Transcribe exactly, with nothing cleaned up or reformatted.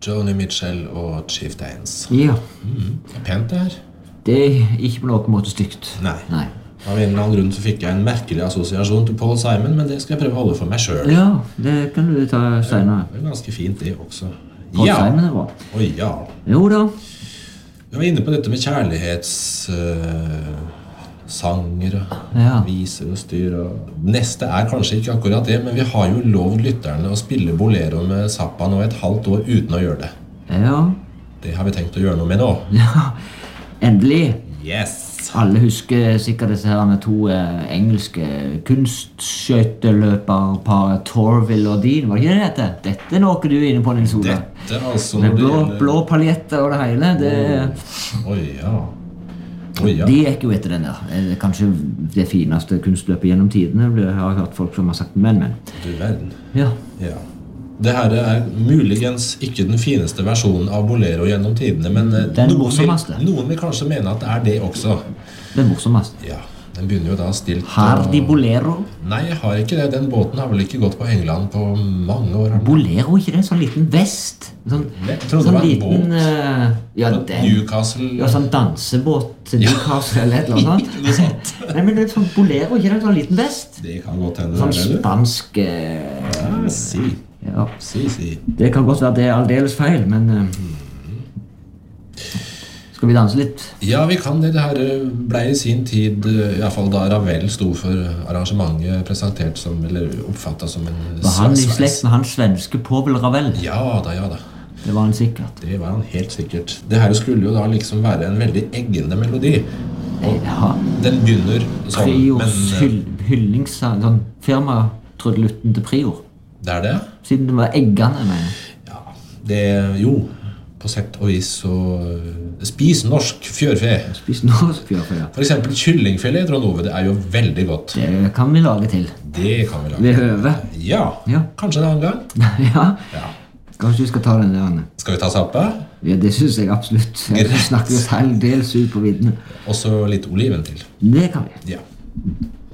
Joni Mitchell og Chieftains. Ja. Mm, det er pent det her. Det er ikke på noen måte stygt. Nei. Nei. Av en eller annen grunn så fikk jeg en merkelig assosiasjon til Paul Simon, men det skal jeg prøve å holde for meg selv. Ja, det kan du ta senere. Det er ganske fint det også. Paul ja. Simon er bra. Oi, ja. Jo da. Vi var inne på dette med kjærlighets... Uh, sanger og ja. viser og styr og... Neste er kanskje ikke akkurat det, men vi har jo lovd lytterne å spille Bolero med Zappa nå et halvt år uten å gjøre det. Ja. Det har vi tenkt å gjøre noe med nå. Ja, endelig. Yes! Alle husker sikkert disse her med to eh, engelske kunstskøyteløperpar, Torville og Dean, var det ikke det dette? Dette er noe du er inne på, Nils Ola. Dette altså... Med blå, gjelder... blå paljetter og det hele, det... Oi, ja. Oi, ja. De gikk jo etter den der. Kanskje det fineste kunstløpet gjennom tidene. Jeg har hørt folk som har sagt men, men. Du verden. Ja. Ja. Det her er muligens ikke den fineste versjonen av Bolero gjennom tidene, men den noen vil, noen vil kanskje mene at det er det også. Den morsomste. Ja, den begynner jo da stilt... Har de Bolero? Nei, jeg har ikke det. Den båten har vel ikke gått på England på mange år. Bolero, ikke det? En sånn liten vest? Sånn, jeg trodde sånn det var en liten, båt. Uh, ja, den, Newcastle... Ja, sånn dansebåt til Newcastle eller et eller annet. Noe sånt. Nei, men det er sånn Bolero, ikke det? En sånn liten vest? Det kan godt hende. Sånn spansk... Uh, ja, si. Ja. Si, si. Det kan godt være det er aldeles feil, men... Uh, Skal vi danse litt? Ja, vi kan det. Det her ble i sin tid, i hvert fall da Ravel sto for arrangementet, presentert som, eller oppfattet som en... Var han i slekt med hans svenske Povel Ravel? Ja da, ja da. Det var han sikkert. Det var han helt sikkert. Det her skulle jo da liksom være en veldig eggende melodi. Og ja. Den begynner sånn, Priors men... hyll, hyllingssang, sånn firma-trudelutten til Prior. Det er det? Siden det var eggende, mener jeg. Ja, det... Jo... På sett og vis så spis norsk fjørfe. Spis norsk fjørfe, ja. For eksempel kyllingfilet, Trond Ove, det er jo veldig godt. Det kan vi lage til. Det kan vi lage. Ved høve. Ja, ja. Kanskje en annen gang. ja. ja. Kanskje vi skal ta den der. Skal vi ta Zappa? Ja, det synes jeg absolutt. Jeg snakker oss helt dels ut på viddene. Og så litt oliven til. Det kan vi. Ja.